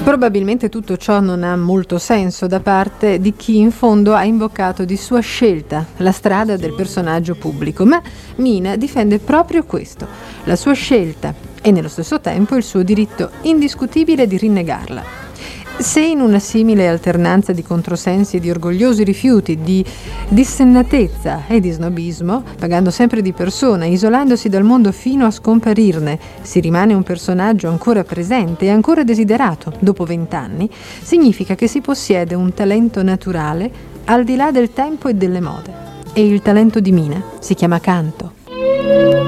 Probabilmente tutto ciò non ha molto senso da parte di chi in fondo ha invocato di sua scelta la strada del personaggio pubblico, ma Mina difende proprio questo, la sua scelta e nello stesso tempo il suo diritto indiscutibile di rinnegarla. Se in una simile alternanza di controsensi e di orgogliosi rifiuti, di dissennatezza e di snobismo, pagando sempre di persona, isolandosi dal mondo fino a scomparirne, si rimane un personaggio ancora presente e ancora desiderato dopo 20 anni, significa che si possiede un talento naturale al di là del tempo e delle mode. E il talento di Mina si chiama canto.